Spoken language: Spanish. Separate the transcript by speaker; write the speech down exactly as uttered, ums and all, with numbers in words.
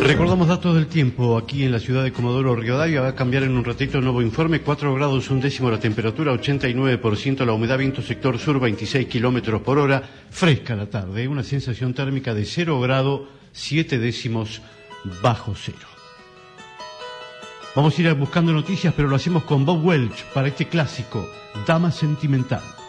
Speaker 1: Recordamos datos del tiempo aquí en la ciudad de Comodoro Rivadavia. Va a cambiar en un ratito el nuevo informe. cuatro grados un décimo la temperatura, ochenta y nueve por ciento la humedad, viento sector sur, veintiséis kilómetros por hora. Fresca la tarde, una sensación térmica de cero grado, siete décimos bajo cero. Vamos a ir buscando noticias, pero lo hacemos con Bob Welch para este clásico, Dama Sentimental.